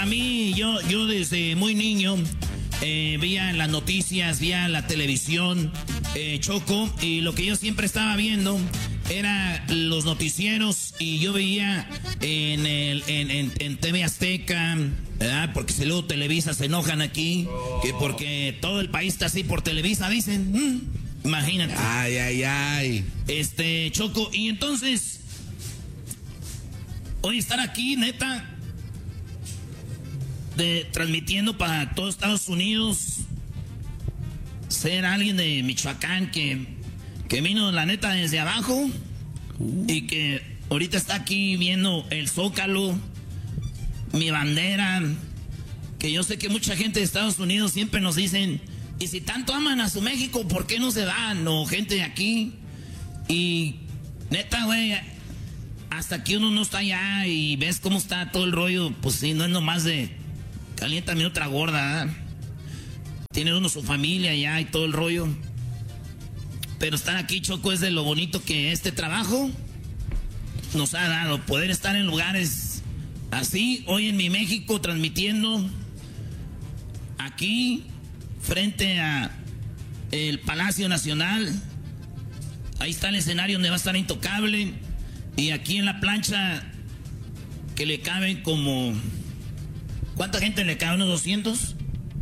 A mí, yo desde muy niño veía las noticias, veía la televisión, Choco, y lo que yo siempre estaba viendo era los noticieros, y yo veía en TV Azteca, ¿verdad? Porque si luego Televisa se enojan aquí, que porque todo el país está así por Televisa, dicen, imagínate. Ay. Choco, y entonces, hoy estar aquí, neta, transmitiendo para todos Estados Unidos, ser alguien de Michoacán que vino la neta desde abajo y que ahorita está aquí viendo el Zócalo, mi bandera, que yo sé que mucha gente de Estados Unidos siempre nos dicen, y si tanto aman a su México, ¿por qué no se van? O gente de aquí, y neta, güey, hasta que uno no está allá y ves cómo está todo el rollo, pues sí, no es nomás de caliéntame otra gorda, ¿eh? Tiene uno su familia allá y todo el rollo. Pero estar aquí, Choco, es de lo bonito que este trabajo nos ha dado. Poder estar en lugares así, hoy en mi México, transmitiendo aquí, frente a el Palacio Nacional. Ahí está el escenario donde va a estar Intocable. Y aquí en la plancha, que le caben como... ¿Cuánta gente le cabe? ¿Unos 200?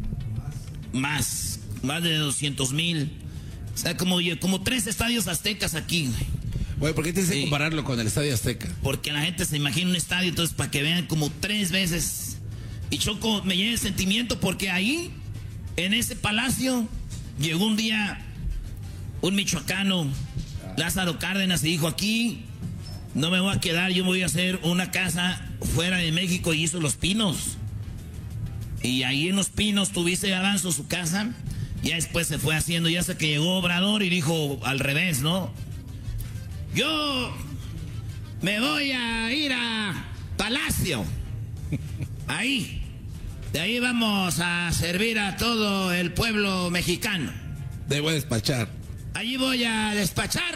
Más de 200,000. O sea, como 3 estadios aztecas aquí, güey. Güey, ¿por qué tienes que compararlo con el Estadio Azteca? Porque la gente se imagina un estadio, entonces para que vean como 3 veces. Y Choco, me llena el sentimiento porque ahí, en ese palacio, llegó un día un michoacano, Lázaro Cárdenas, y dijo, aquí no me voy a quedar, yo voy a hacer una casa fuera de México, y hizo Los Pinos. Y ahí en Los Pinos tuviste Avanzo su casa. Ya después se fue haciendo, ya hasta que llegó Obrador y dijo al revés, ¿no? Yo me voy a ir a Palacio. Ahí. De ahí vamos a servir a todo el pueblo mexicano. Te voy a despachar. Allí voy a despachar.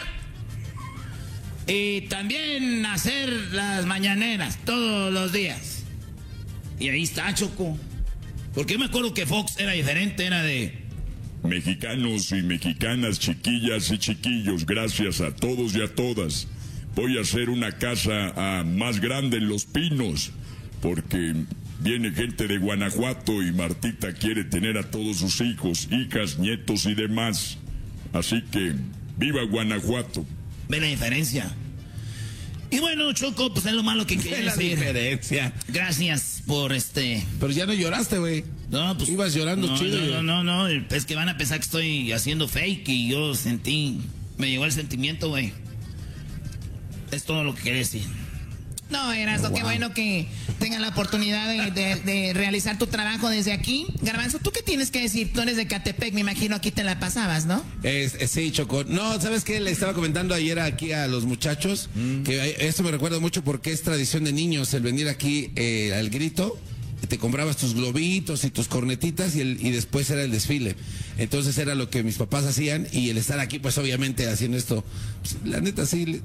Y también hacer las mañaneras todos los días. Y ahí está, Choco. Porque yo me acuerdo que Fox era diferente, era de... Mexicanos y mexicanas, chiquillas y chiquillos, gracias a todos y a todas. Voy a hacer una casa más grande en Los Pinos, porque viene gente de Guanajuato y Martita quiere tener a todos sus hijos, hijas, nietos y demás. Así que, ¡viva Guanajuato! ¿Ve la diferencia? Y bueno, Choco, pues es lo malo que quiere decir. Diferencia. Gracias por Pero ya no lloraste, güey. No, pues... Ibas llorando chido. No. Es que van a pensar que estoy haciendo fake y yo me llegó el sentimiento, güey. Es todo lo que quería decir. No, Erasmo, qué bueno que tengas la oportunidad de realizar tu trabajo desde aquí. Garbanzo, ¿tú qué tienes que decir? Tú eres de Catepec, me imagino aquí te la pasabas, ¿no? Sí, Choco. No, ¿sabes qué? Le estaba comentando ayer aquí a los muchachos que esto me recuerda mucho porque es tradición de niños el venir aquí al grito. Te comprabas tus globitos y tus cornetitas y después era el desfile. Entonces era lo que mis papás hacían y el estar aquí, pues obviamente haciendo esto, pues, la neta sí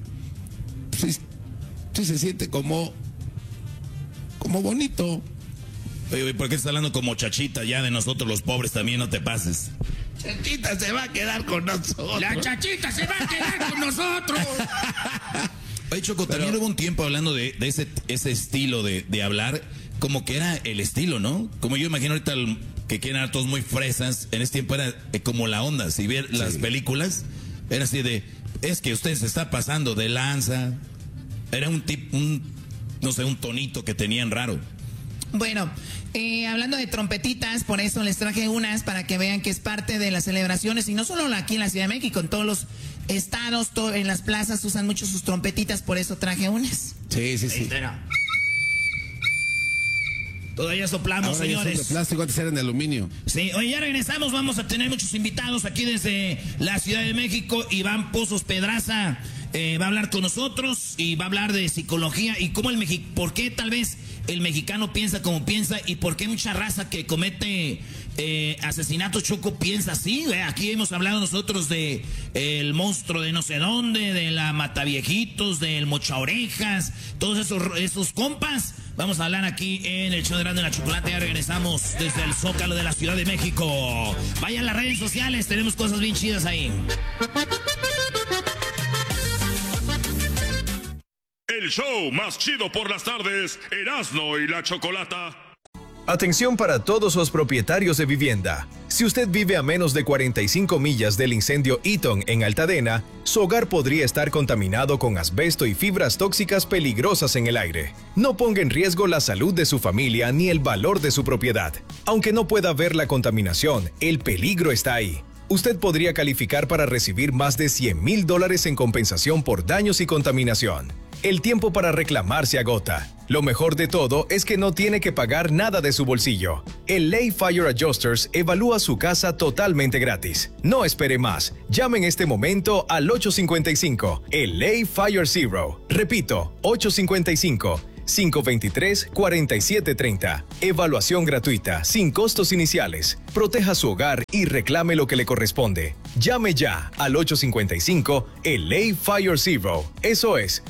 se siente como bonito. Oye, ¿por qué estás hablando como Chachita ya de nosotros los pobres también? No te pases. Chachita se va a quedar con nosotros. La Chachita se va a quedar con nosotros. Oye, Choco, también hubo un tiempo hablando de ese estilo de hablar, como que era el estilo, ¿no? Como yo imagino ahorita que quieren dar todos muy fresas, en ese tiempo era como la onda. Si ver las películas, era así de, es que usted se está pasando de lanza. Era un tonito que tenían raro. Bueno, hablando de trompetitas, por eso les traje unas para que vean que es parte de las celebraciones, y no solo aquí en la Ciudad de México, en todos los estados, en las plazas usan mucho sus trompetitas, por eso traje unas. Sí. Todavía soplamos, ahora señores. Son de plástico, antes eran de aluminio. Sí, hoy ya regresamos, vamos a tener muchos invitados aquí desde la Ciudad de México. Iván Pozos Pedraza va a hablar con nosotros y va a hablar de psicología y cómo por qué tal vez el mexicano piensa como piensa y por qué mucha raza que comete asesinato, Choco, piensa así. Aquí hemos hablado nosotros de el monstruo de no sé dónde, de la Mataviejitos, del Mocha Orejas, todos esos compas. Vamos a hablar aquí en el show de Erasmo y la Chocolata. Ya regresamos desde el Zócalo de la Ciudad de México. Vayan a las redes sociales, tenemos cosas bien chidas ahí. El show más chido por las tardes, Erasmo y la Chocolata. Atención para todos los propietarios de vivienda. Si usted vive a menos de 45 millas del incendio Eaton en Altadena, su hogar podría estar contaminado con asbesto y fibras tóxicas peligrosas en el aire. No ponga en riesgo la salud de su familia ni el valor de su propiedad. Aunque no pueda ver la contaminación, el peligro está ahí. Usted podría calificar para recibir más de $100,000 en compensación por daños y contaminación. El tiempo para reclamar se agota. Lo mejor de todo es que no tiene que pagar nada de su bolsillo. El LA Fire Adjusters evalúa su casa totalmente gratis. No espere más. Llame en este momento al 855, el LA Fire Zero. Repito, 855-523-4730. Evaluación gratuita, sin costos iniciales. Proteja su hogar y reclame lo que le corresponde. Llame ya al 855 LA Fire Zero. Eso es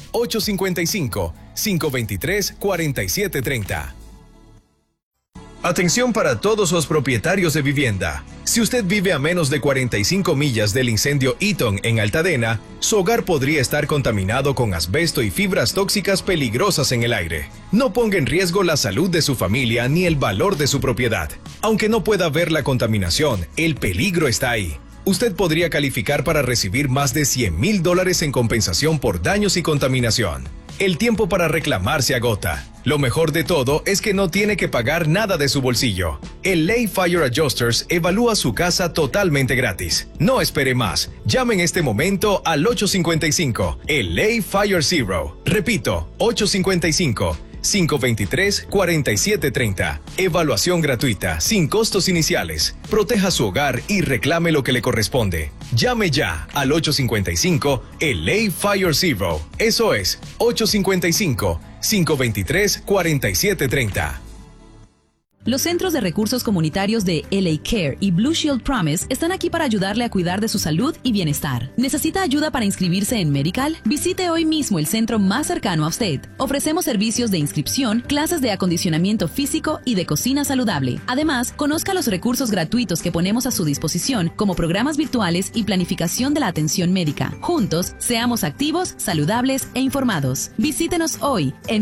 855-523-4730. Atención para todos los propietarios de vivienda. Si usted vive a menos de 45 millas del incendio Eaton en Altadena, su hogar podría estar contaminado con asbesto y fibras tóxicas peligrosas en el aire. No ponga en riesgo la salud de su familia ni el valor de su propiedad. Aunque no pueda ver la contaminación, el peligro está ahí. Usted podría calificar para recibir más de $100,000 en compensación por daños y contaminación. El tiempo para reclamar se agota. Lo mejor de todo es que no tiene que pagar nada de su bolsillo. El LA Fire Adjusters evalúa su casa totalmente gratis. No espere más. Llame en este momento al 855, el LA Fire Zero. Repito, 855-523-4730. Evaluación gratuita, sin costos iniciales. Proteja su hogar y reclame lo que le corresponde. Llame ya al 855 LA Fire Zero. Eso es 855-523-4730. Los Centros de Recursos Comunitarios de LA Care y Blue Shield Promise están aquí para ayudarle a cuidar de su salud y bienestar. ¿Necesita ayuda para inscribirse en Medical? Visite hoy mismo el centro más cercano a usted. Ofrecemos servicios de inscripción, clases de acondicionamiento físico y de cocina saludable. Además, conozca los recursos gratuitos que ponemos a su disposición, como programas virtuales y planificación de la atención médica. Juntos, seamos activos, saludables e informados. Visítenos hoy en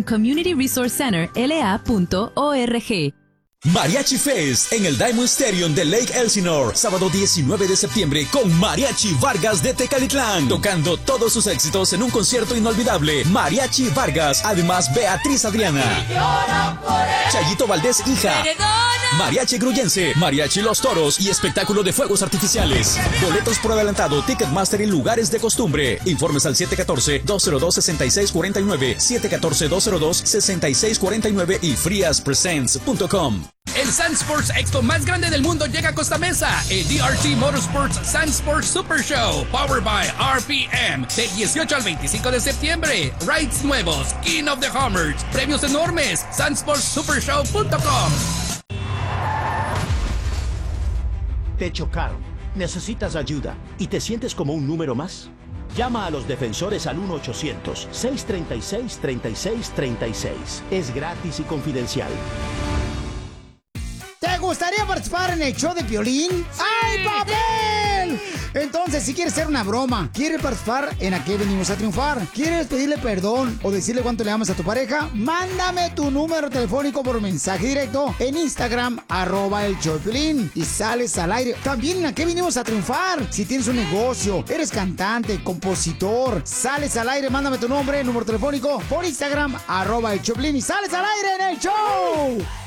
communityresourcecenterla.org. Mariachi Fest en el Diamond Stadium de Lake Elsinore, sábado 19 de septiembre con Mariachi Vargas de Tecalitlán, tocando todos sus éxitos en un concierto inolvidable. Mariachi Vargas, además Beatriz Adriana, Chayito Valdés hija, Mariachi Gruyense, Mariachi Los Toros y espectáculo de fuegos artificiales. Boletos por adelantado, Ticketmaster y lugares de costumbre. Informes al 714-202-6649, 714-202-6649 y friaspresents.com. El Sand Sports Expo más grande del mundo llega a Costa Mesa. El DRT Motorsports Sand Sports Super Show, powered by RPM, del 18 al 25 de septiembre. Rides nuevos, King of the Hammers, premios enormes, sandsportsupershow.com. Te chocaron, necesitas ayuda y te sientes como un número más. Llama a los defensores al 1-800-636-3636. Es gratis y confidencial. ¿Te gustaría participar en el show de Piolín? ¡Sí! ¡Ay, papel! Entonces, si quieres hacer una broma, quieres participar en ¿A qué venimos a triunfar? ¿Quieres pedirle perdón o decirle cuánto le amas a tu pareja? Mándame tu número telefónico por mensaje directo en Instagram, @el show de Piolín, y sales al aire. También en ¿A qué venimos a triunfar? Si tienes un negocio, eres cantante, compositor, sales al aire, mándame tu nombre, número telefónico por Instagram, @el show de Piolín, y sales al aire en el show.